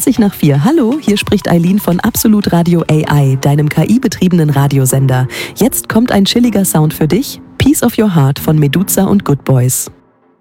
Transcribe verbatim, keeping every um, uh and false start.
zwanzig nach vier. Hallo, hier spricht Eileen von Absolut Radio A I, deinem K I-betriebenen Radiosender. Jetzt kommt ein chilliger Sound für dich. Piece of Your Heart von Meduza und Good Boys.